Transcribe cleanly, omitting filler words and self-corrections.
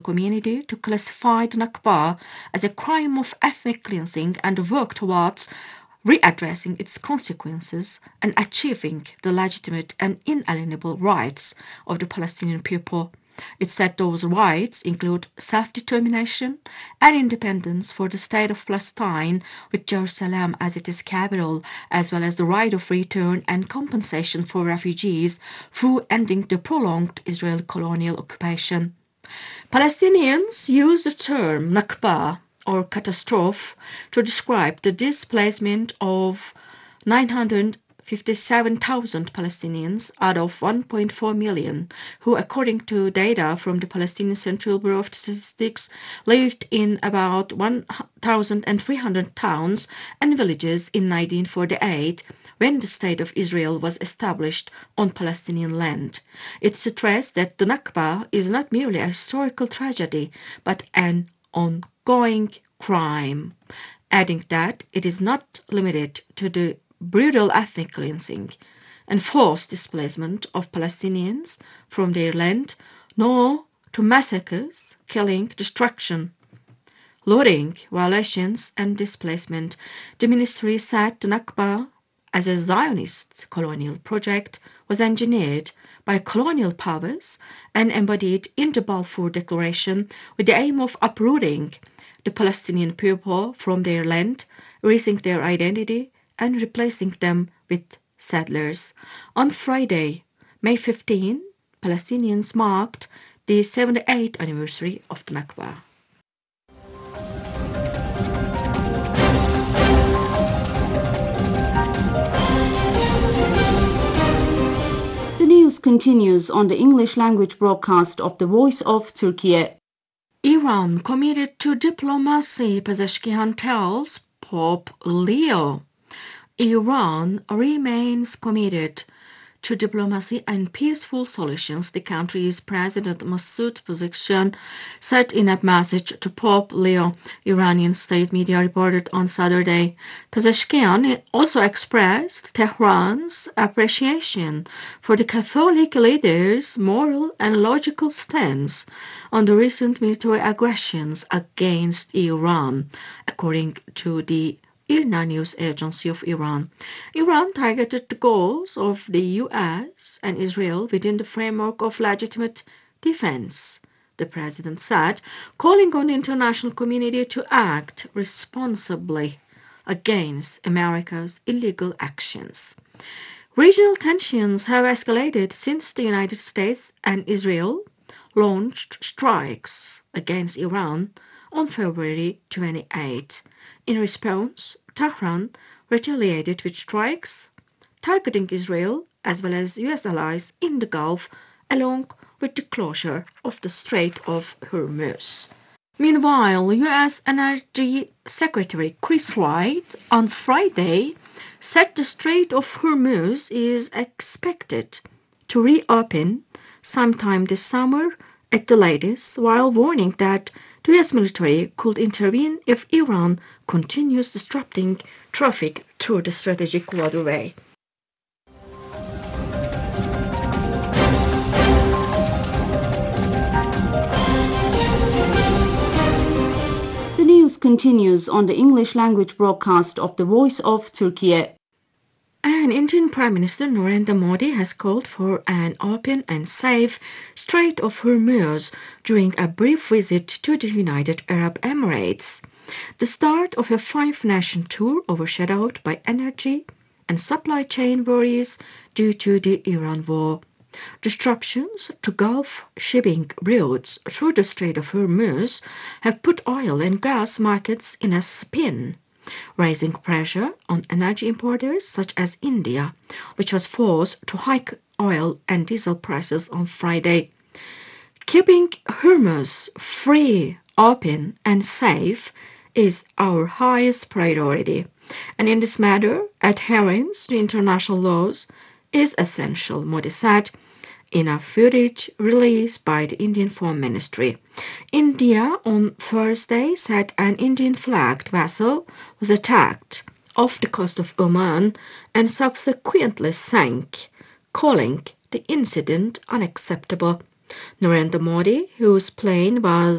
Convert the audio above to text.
community to classify the Nakba as a crime of ethnic cleansing and work towards readdressing its consequences and achieving the legitimate and inalienable rights of the Palestinian people. It said those rights include self-determination and independence for the state of Palestine, with Jerusalem as its capital, as well as the right of return and compensation for refugees through ending the prolonged Israeli colonial occupation. Palestinians use the term Nakba or catastrophe to describe the displacement of 957,000 Palestinians out of 1.4 million, who, according to data from the Palestinian Central Bureau of Statistics, lived in about 1,300 towns and villages in 1948, when the State of Israel was established on Palestinian land. It stressed that the Nakba is not merely a historical tragedy, but an ongoing crime, adding that it is not limited to the brutal ethnic cleansing and forced displacement of Palestinians from their land, nor to massacres, killing, destruction, looting, violations, and displacement. The ministry said the Nakba, as a Zionist colonial project, was engineered by colonial powers and embodied in the Balfour Declaration with the aim of uprooting the Palestinian people from their land, erasing their identity, and replacing them with settlers. On Friday, May 15, Palestinians marked the 78th anniversary of the Nakba. The news continues on the English language broadcast of the Voice of Turkey. Iran committed to diplomacy, Pezeshkian tells Pope Leo. Iran remains committed to diplomacy and peaceful solutions, the country's President Masoud Pezeshkian said in a message to Pope Leo, Iranian state media reported on Saturday. Pezeshkian also expressed Tehran's appreciation for the Catholic leaders' moral and logical stance on the recent military aggressions against Iran, according to the IRNA news agency of Iran. Iran targeted the goals of the US and Israel within the framework of legitimate defense, the president said, calling on the international community to act responsibly against America's illegal actions. Regional tensions have escalated since the United States and Israel launched strikes against Iran on February 28. In response, Tehran retaliated with strikes targeting Israel as well as US allies in the Gulf, along with the closure of the Strait of Hormuz. Meanwhile, US Energy Secretary Chris Wright on Friday said the Strait of Hormuz is expected to reopen sometime this summer at the latest, while warning that the US military could intervene if Iran continues disrupting traffic through the strategic waterway. The news continues on the English language broadcast of the Voice of Turkey. And Indian Prime Minister Narendra Modi has called for an open and safe Strait of Hormuz during a brief visit to the United Arab Emirates, the start of a five-nation tour overshadowed by energy and supply chain worries due to the Iran war. Disruptions to Gulf shipping routes through the Strait of Hormuz have put oil and gas markets in a spin, raising pressure on energy importers such as India, which was forced to hike oil and diesel prices on Friday. Keeping Hormuz free, open, and safe is our highest priority, and in this matter, adherence to international laws is essential, Modi said in a footage released by the Indian Foreign Ministry. India on Thursday said an Indian-flagged vessel was attacked off the coast of Oman and subsequently sank, calling the incident unacceptable. Narendra Modi, whose plane was